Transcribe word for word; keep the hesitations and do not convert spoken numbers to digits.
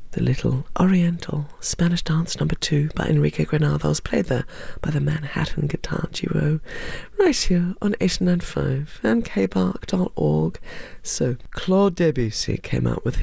The Little Oriental Spanish Dance number two by Enrique Granados, played there by the Manhattan Guitar Duo, right here on eighty-nine point five and k bark dot org. So, Claude Debussy came out with